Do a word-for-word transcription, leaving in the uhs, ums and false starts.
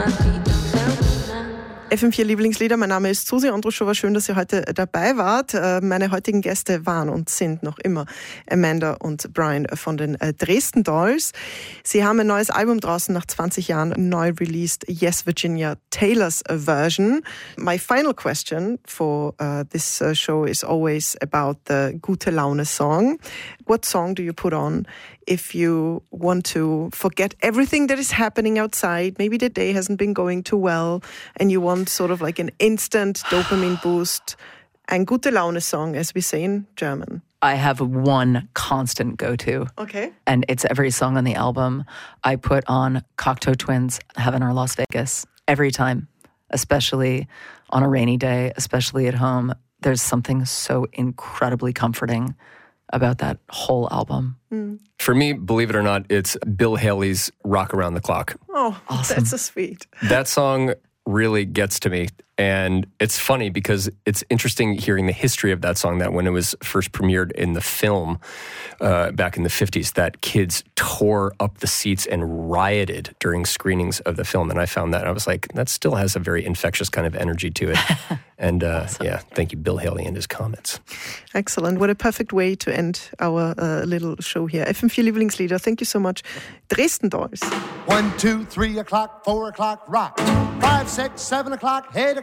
F M vier Lieblingslieder, mein Name ist Susi Andruschova, schön, dass ihr heute dabei wart. Meine heutigen Gäste waren und sind noch immer Amanda und Brian von den Dresden Dolls. Sie haben ein neues Album draußen nach zwanzig Jahren, neu released, Yes Virginia, Taylor's version. My final question for uh, this uh, show is always about the Gute Laune song. What song do you put on if you want to forget everything that is happening outside? Maybe the day hasn't been going too well and you want sort of like an instant dopamine boost. Ein Gute Laune song, as we say in German. I have one constant go-to. Okay. And it's every song on the album. I put on Cocteau Twins, Heaven or Las Vegas, every time, especially on a rainy day, especially at home. There's something so incredibly comforting about that whole album. Mm. For me, believe it or not, it's Bill Haley's Rock Around the Clock. Oh, awesome. That's so sweet. That song really gets to me. And it's funny because it's interesting hearing the history of that song, that when it was first premiered in the film uh, back in the fifties, that kids tore up the seats and rioted during screenings of the film. And I found that, I was like, that still has a very infectious kind of energy to it. And uh, awesome. yeah, thank you, Bill Haley and his comments. Excellent. What a perfect way to end our uh, little show here. F M vier Lieblingslieder. Thank you so much. Dresden Dolls. One, two, three o'clock, four o'clock, rock. Five, six, seven o'clock, eight o'clock.